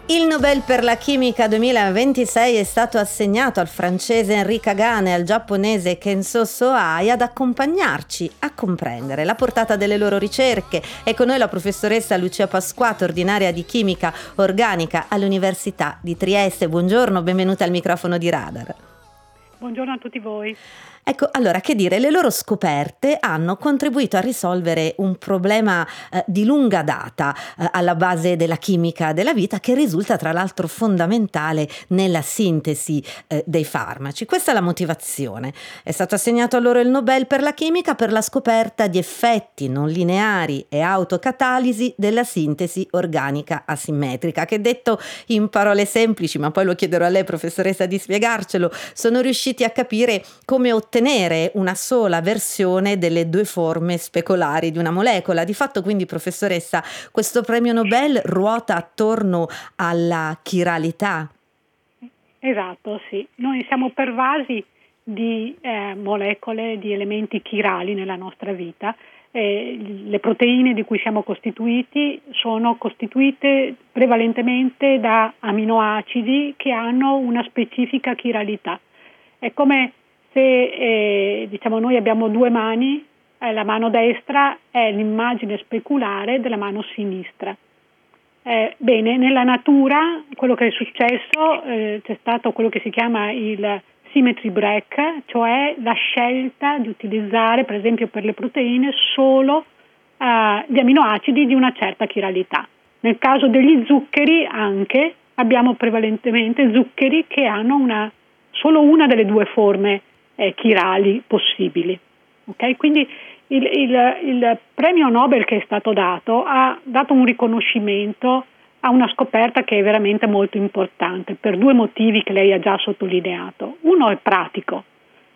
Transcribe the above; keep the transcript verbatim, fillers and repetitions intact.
Il Nobel per la chimica duemilaventisei è stato assegnato al francese Henri Kagane e al giapponese Kenzo Sohai ad accompagnarci a comprendere la portata delle loro ricerche. E con noi la professoressa Lucia Pasquato, ordinaria di chimica organica all'Università di Trieste. Buongiorno, benvenuta al microfono di Radar. Buongiorno a tutti voi. Ecco, allora, che dire, le loro scoperte hanno contribuito a risolvere un problema eh, di lunga data eh, alla base della chimica della vita, che risulta tra l'altro fondamentale nella sintesi eh, dei farmaci. Questa è la motivazione. È stato assegnato a loro il Nobel per la chimica per la scoperta di effetti non lineari e autocatalisi della sintesi organica asimmetrica, che detto in parole semplici, ma poi lo chiederò a lei, professoressa, di spiegarcelo, sono riusciti a capire come ottenere una sola versione delle due forme speculari di una molecola. Di fatto, quindi, professoressa, questo premio Nobel ruota attorno alla chiralità? Esatto, sì. Noi siamo pervasi di eh, molecole, di elementi chirali nella nostra vita. Eh, le proteine di cui siamo costituiti sono costituite prevalentemente da aminoacidi che hanno una specifica chiralità. È come se eh, diciamo noi abbiamo due mani, eh, la mano destra è l'immagine speculare della mano sinistra. Eh, bene, nella natura quello che è successo, eh, c'è stato quello che si chiama il symmetry break, cioè la scelta di utilizzare, per esempio per le proteine, solo eh, gli aminoacidi di una certa chiralità. Nel caso degli zuccheri anche abbiamo prevalentemente zuccheri che hanno una, solo una delle due forme eh, chirali possibili. Okay? Quindi il, il, il premio Nobel che è stato dato ha dato un riconoscimento a una scoperta che è veramente molto importante per due motivi che lei ha già sottolineato. Uno è pratico,